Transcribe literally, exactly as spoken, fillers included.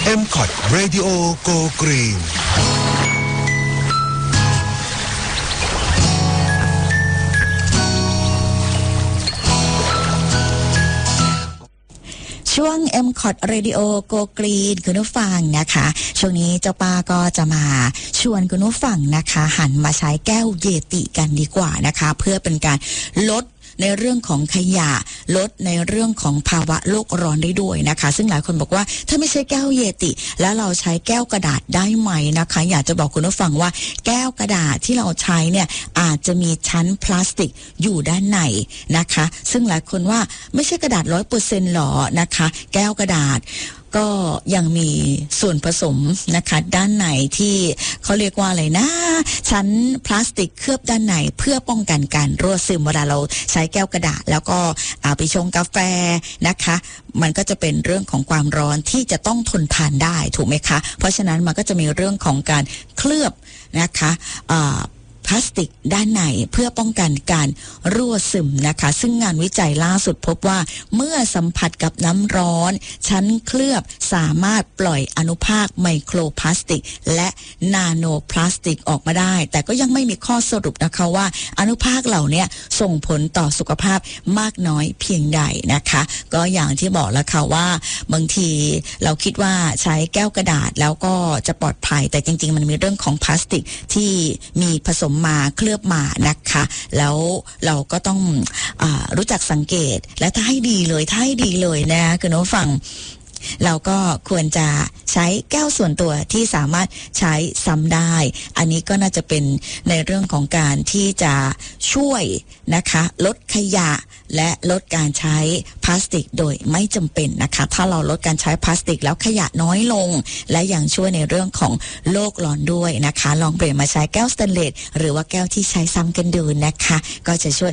เอ็ม ซี โอ ที Radio Go Green ช่วง เอ็ม ซี โอ ที Radio Go Green คุณผู้ฟังนะคะช่วงนี้เจ้าป้าก็จะมาชวนคุณผู้ฟังนะคะหันมาใช้แก้วเยติกันดีกว่านะคะเพื่อเป็นการลดในเรื่องของขยะลดในเรื่องของภาวะโลกร้อนได้ด้วยนะคะซึ่งหลายคนบอกว่าถ้าไม่ใช่แก้วเยติแล้วเราใช้แก้วกระดาษได้ไหมนะคะอยากจะบอกคุณผู้ฟังว่าแก้วกระดาษที่เราใช้เนี่ยอาจจะมีชั้นพลาสติกอยู่ด้านในนะคะซึ่งหลายคนว่าไม่ใช่กระดาษ ร้อยเปอร์เซ็นต์ หรอนะคะแก้วกระดาษก็ยังมีส่วนผสมนะคะด้านในที่เขาเรียกว่าอะไรนะชั้นพลาสติกเคลือบด้านในเพื่อป้องกันการรั่วซึมเวลาเราใช้แก้วกระดาษแล้วก็เอาไปชงกาแฟนะคะมันก็จะเป็นเรื่องของความร้อนที่จะต้องทนทานได้ถูกไหมคะเพราะฉะนั้นมันก็จะมีเรื่องของการเคลือบนะคะอ่าพลาสติกด้านในเพื่อป้องกันการรั่วซึมนะคะซึ่งงานวิจัยล่าสุดพบว่าเมื่อสัมผัสกับน้ำร้อนชั้นเคลือบสามารถปล่อยอนุภาคไมโครพลาสติกและนาโนพลาสติกออกมาได้แต่ก็ยังไม่มีข้อสรุปนะคะว่าอนุภาคเหล่านี้ส่งผลต่อสุขภาพมากน้อยเพียงใดนะคะก็อย่างที่บอกแล้วค่ะว่าบางทีเราคิดว่าใช้แก้วกระดาษแล้วก็จะปลอดภัยแต่จริงๆมันมีเรื่องของพลาสติกที่มีผสมมาเคลือบมานะคะแล้วเราก็ต้องอ่ารู้จักสังเกตและถ้าให้ดีเลยถ้าให้ดีเลยนะคือน้องฟังเราก็ควรจะใช้แก้วส่วนตัวที่สามารถใช้ซ้ำได้อันนี้ก็น่าจะเป็นในเรื่องของการที่จะช่วยนะคะลดขยะและลดการใช้พลาสติกโดยไม่จำเป็นนะคะถ้าเราลดการใช้พลาสติกแล้วขยะน้อยลงและยังช่วยในเรื่องของโลกร้อนด้วยนะคะลองเปลี่ยนมาใช้แก้วสแตนเลสหรือว่าแก้วที่ใช้ซ้ำกันดูนะคะก็จะช่วย